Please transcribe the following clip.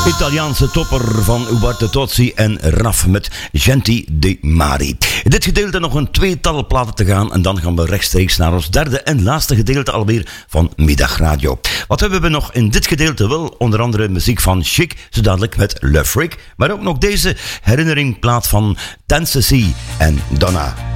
Italiaanse topper van Umberto Tozzi en Raf met Genti de Mari. In dit gedeelte nog een tweetal platen te gaan en dan gaan we rechtstreeks naar ons derde en laatste gedeelte alweer van Middagradio. Wat hebben we nog in dit gedeelte? Wel, onder andere muziek van Chic, zo dadelijk met Le Freak, maar ook nog deze herinneringplaat van Tennessee en Donna.